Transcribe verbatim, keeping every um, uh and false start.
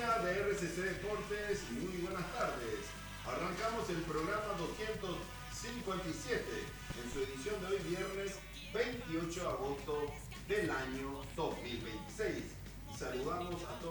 Sintonía de R C C Deportes, muy buenas tardes. Arrancamos el programa doscientos cincuenta y siete en su edición de hoy, viernes veintiocho de agosto del año dos mil veintiséis. Y saludamos a todos